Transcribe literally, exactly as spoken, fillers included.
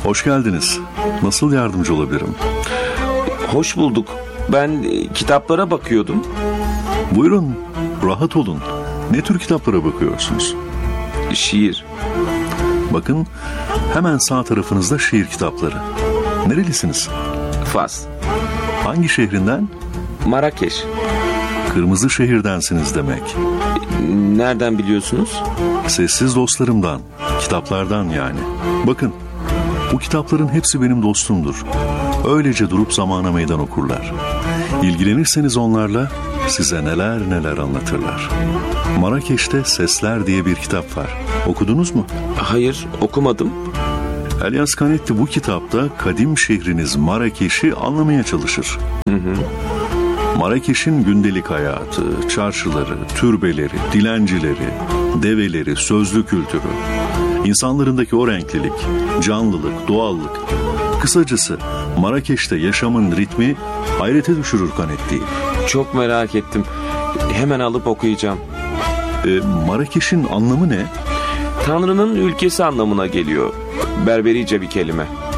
Hoş geldiniz. Nasıl yardımcı olabilirim? Hoş bulduk. Ben kitaplara bakıyordum. Buyurun, rahat olun. Ne tür kitaplara bakıyorsunuz? Şiir. Bakın, hemen sağ tarafınızda şiir kitapları. Nerelisiniz? Fas. Hangi şehrinden? Marrakeş. Kırmızı şehirdensiniz demek. Nereden biliyorsunuz? Sessiz dostlarımdan, kitaplardan yani. Bakın, bu kitapların hepsi benim dostumdur. Öylece durup zamana meydan okurlar. İlgilenirseniz onlarla size neler neler anlatırlar. Marrakeş'te Sesler diye bir kitap var. Okudunuz mu? Hayır, okumadım. Elias Canetti bu kitapta kadim şehriniz Marrakeş'i anlamaya çalışır. Hı hı. Marrakeş'in gündelik hayatı, çarşıları, türbeleri, dilencileri, develeri, sözlü kültürü, insanlarındaki o renklilik, canlılık, doğallık. Kısacası Marrakeş'te yaşamın ritmi hayrete düşürür Canetti'yi. Çok merak ettim. Hemen alıp okuyacağım. E, Marrakeş'in anlamı ne? Tanrı'nın ülkesi anlamına geliyor. Berberice bir kelime.